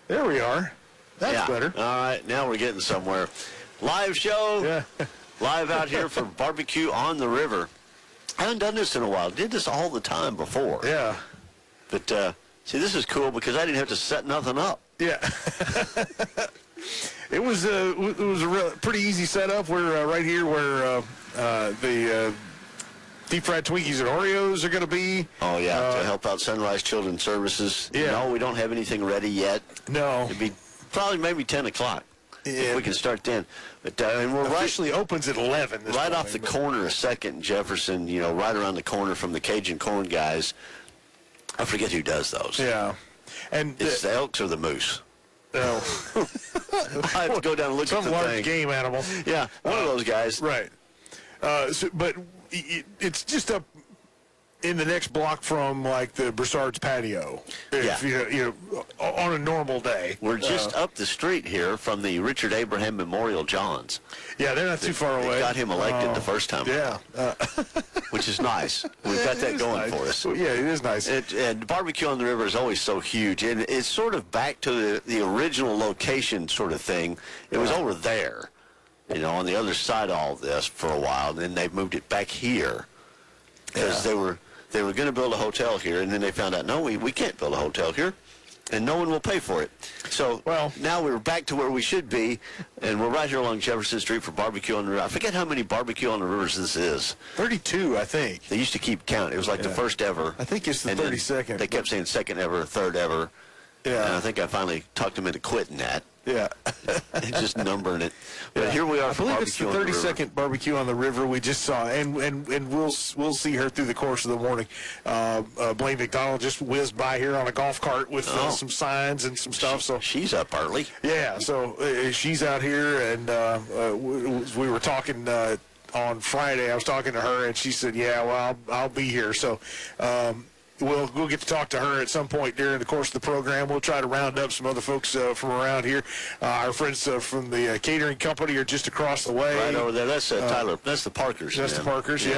There we are. That's better. All right, now we're getting somewhere. Live show. Yeah. Live out here for Barbecue on the River. I haven't done this in a while. Did this all the time before. Yeah. But, see, this is cool because I didn't have to set nothing up. Yeah. It was a pretty easy setup. We're right here where the deep fried Twinkies and Oreos are going to be. Oh, yeah, to help out Sunrise Children's Services. Yeah. No, we don't have anything ready yet. No. It'd be probably maybe 10 o'clock. If we can start then. But and we're officially opens at 11 this right morning, off the corner of 2nd and Jefferson, you know, right around the corner from the Cajun Corn guys. I forget who does those. Yeah. And it's the elks or the moose. No. I have to go down and look at the some large thing. game animal. Yeah, one of those guys. Right. But it's just up in the next block from, like, the Broussard's patio. If, you know, on a normal day. We're just up the street here from the Richard Abraham Memorial Johns. Yeah, they're not too far away. They got him elected the first time. Yeah. Which is nice. We've got that going for us. Well, yeah, it is nice. And Barbecue on the River is always so huge. And it's sort of back to the original location sort of thing. It was over there, you know, on the other side of all this for a while. And then they moved it back here because they were going to build a hotel here. And then they found out, no, we can't build a hotel here. And no one will pay for it. So now we're back to where we should be, and we're right here along Jefferson Street for Barbecue on the River. I forget how many Barbecue on the Rivers this is. 32, I think. They used to keep count. It was like the first ever. I think it's the 32nd. They kept saying second ever, third ever. Yeah. And I think I finally talked them into quitting that. Yeah. And just numbering it. But here we are for Barbecue on the River. I believe it's the 32nd Barbecue on the River we just saw, and we'll see her through the course of the morning. Blaine McDonald just whizzed by here on a golf cart with some signs and some stuff. So she's up early. Yeah, so she's out here, and we were talking on Friday. I was talking to her, and she said, "Yeah, well, I'll be here." So. We'll get to talk to her at some point during the course of the program. We'll try to round up some other folks from around here. Our friends from the catering company are just across the way. Right over there. That's Tyler. That's the Parkers. That's the Parkers, yeah.